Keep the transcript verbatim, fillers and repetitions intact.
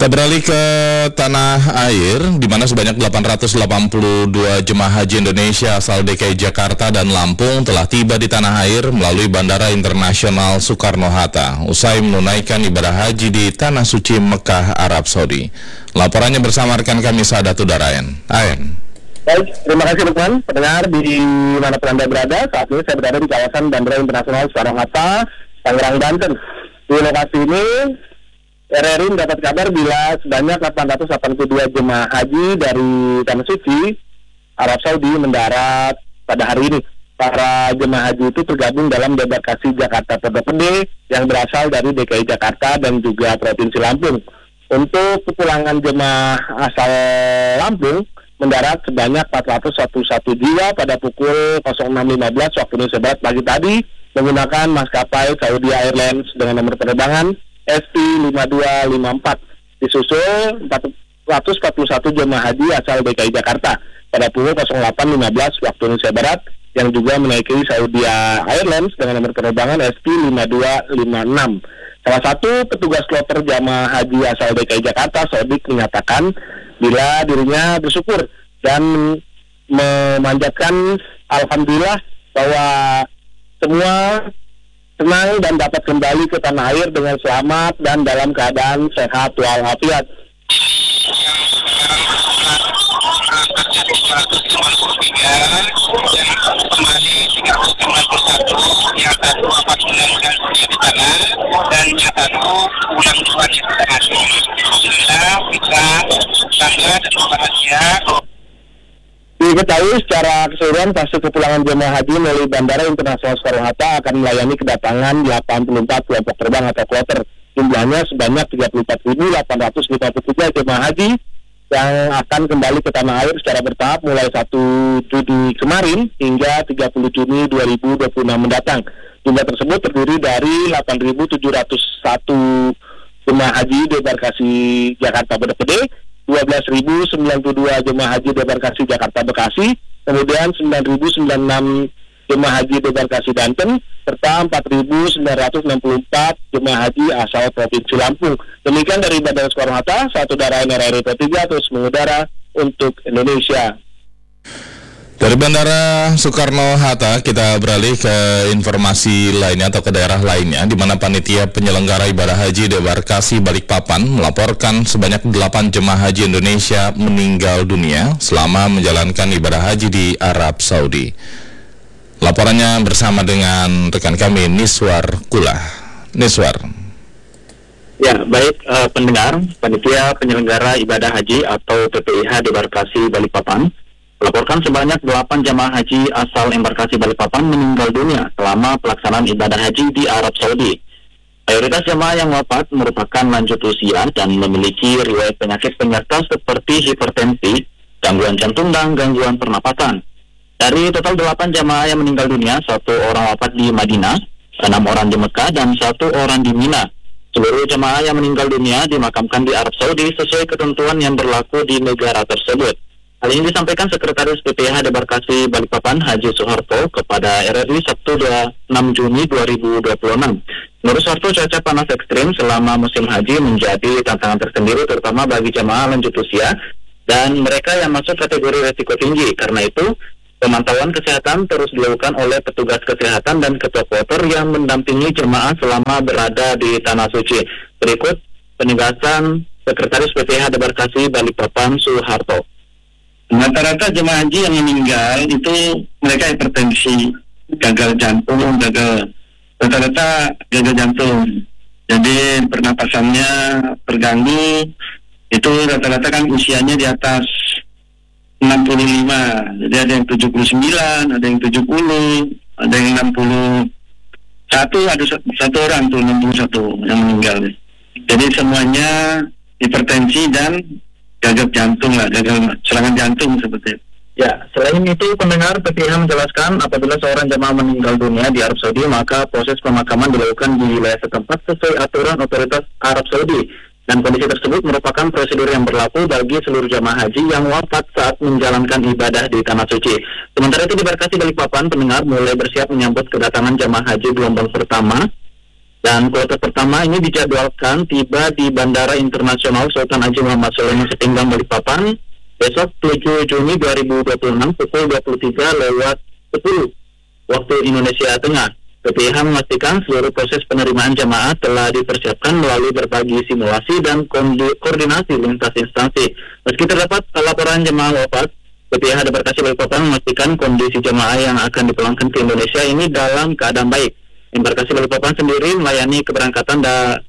beralih ke tanah air, di mana sebanyak delapan ratus delapan puluh dua jemaah haji Indonesia asal D K I Jakarta dan Lampung telah tiba di tanah air melalui Bandara Internasional Soekarno-Hatta usai menunaikan ibadah haji di Tanah Suci Mekah, Arab Saudi. Laporannya bersama rekan kami Sadat Udarayan. Ayan. Baik, terima kasih Lukman. Pendengar di mana Anda berada, saat ini saya berada di kawasan Bandara Internasional Soekarno-Hatta, Tangerang, Banten. Di lokasi ini R R I mendapat kabar bila sebanyak delapan ratus delapan puluh dua jemaah haji dari Tanah Suci Arab Saudi mendarat pada hari ini. Para jemaah haji itu tergabung dalam debarkasi Jakarta Pondok Gede yang berasal dari D K I Jakarta dan juga Provinsi Lampung. Untuk kepulangan jemaah asal Lampung mendarat sebanyak empat ratus satu jiwa pada pukul enam lima belas waktu Indonesia Barat pagi tadi menggunakan maskapai Saudi Airlines dengan nomor penerbangan S P lima dua lima empat. Disusul empat ratus empat puluh satu jemaah haji asal D K I Jakarta pada pukul delapan lima belas waktu Indonesia Barat yang juga menaiki Saudi Airlines dengan nomor penerbangan S P lima dua lima enam. Salah satu petugas kloter jemaah haji asal D K I Jakarta, Sodik, menyatakan bila dirinya bersyukur dan memanjatkan alhamdulillah bahwa semua senang dan dapat kembali ke tanah air dengan selamat dan dalam keadaan sehat walafiat. Diketahui secara keseluruhan fase kepulangan jemaah haji melalui Bandara Internasional Soekarno-Hatta akan melayani kedatangan delapan puluh empat kelompok terbang atau kloter. Jumlahnya sebanyak tiga puluh empat ribu delapan ratus lima puluh tiga jemaah haji yang akan kembali ke tanah air secara bertahap mulai satu Juni kemarin hingga tiga puluh Juni dua ribu dua puluh enam mendatang. Jumlah tersebut terdiri dari delapan ribu tujuh ratus satu jemaah haji debarkasi Jakarta Pondok Gede, dua belas ribu sembilan puluh dua jemaah haji debarkasi Jakarta Bekasi, kemudian sembilan ribu sembilan puluh enam jemaah haji debarkasi Banten, serta empat ribu sembilan ratus enam puluh empat jemaah haji asal Provinsi Lampung. Demikian dari Bandara Soekarno-Hatta, satu udara R R I P tiga terus mengudara untuk Indonesia. Dari Bandara Soekarno-Hatta kita beralih ke informasi lainnya atau ke daerah lainnya, di mana panitia penyelenggara ibadah haji debarkasi Balikpapan melaporkan sebanyak delapan jemaah haji Indonesia meninggal dunia selama menjalankan ibadah haji di Arab Saudi. Laporannya bersama dengan rekan kami Niswar Kulah. Niswar. Ya, baik uh, pendengar, panitia penyelenggara ibadah haji atau P P I H debarkasi Balikpapan melaporkan sebanyak delapan jamaah haji asal embarkasi Balikpapan meninggal dunia selama pelaksanaan ibadah haji di Arab Saudi. Mayoritas jamaah yang wafat merupakan lanjut usia dan memiliki riwayat penyakit penyerta seperti hipertensi, gangguan jantung, dan gangguan pernapasan. Dari total delapan jamaah yang meninggal dunia, satu orang wafat di Madinah, enam orang di Mekah, dan satu orang di Mina. Seluruh jamaah yang meninggal dunia dimakamkan di Arab Saudi sesuai ketentuan yang berlaku di negara tersebut. Hal ini disampaikan Sekretaris P P I H Debarkasi Balikpapan Haji Soeharto kepada R R I Sabtu enam Juni dua ribu dua puluh enam. Menurut Soeharto, cuaca panas ekstrim selama musim haji menjadi tantangan tersendiri terutama bagi jamaah lanjut usia dan mereka yang masuk kategori resiko tinggi. Karena itu, pemantauan kesehatan terus dilakukan oleh petugas kesehatan dan ketua kloter yang mendampingi jemaah selama berada di Tanah Suci. Berikut penegasan Sekretaris P P I H Debarkasi Balikpapan Soeharto. Rata-rata jemaah haji yang meninggal itu mereka hipertensi, gagal jantung, gagal rata-rata gagal jantung. Jadi pernapasannya terganggu. Itu rata-rata kan usianya di atas enam puluh lima. Jadi ada yang tujuh puluh sembilan, ada yang tujuh puluh, ada yang enam puluh satu, ada satu orang tuh enam puluh satu yang meninggal. Jadi semuanya hipertensi dan gagal jantung lah, gagal serangan jantung seperti itu. Ya, selain itu pendengar P P I H menjelaskan apabila seorang jemaah meninggal dunia di Arab Saudi maka proses pemakaman dilakukan di wilayah setempat sesuai aturan otoritas Arab Saudi dan kondisi tersebut merupakan prosedur yang berlaku bagi seluruh jemaah haji yang wafat saat menjalankan ibadah di Tanah Suci. Sementara itu di Debarkasi Balikpapan pendengar mulai bersiap menyambut kedatangan jemaah haji gelombang pertama Dan kloter pertama ini dijadwalkan tiba di Bandara Internasional Sultan Haji Muhammad Sulaiman Sepinggan Balikpapan besok tujuh Juni dua ribu dua puluh enam pukul dua puluh tiga lewat sepuluh waktu Indonesia Tengah. P P I H memastikan seluruh proses penerimaan jamaah telah dipersiapkan melalui berbagai simulasi dan koordinasi lintas instansi. Meski terdapat laporan jemaah wafat, P P I H Debarkasi Balikpapan memastikan kondisi jemaah yang akan dipulangkan ke Indonesia ini dalam keadaan baik. Embarkasi Balikpapan sendiri melayani keberangkatan da-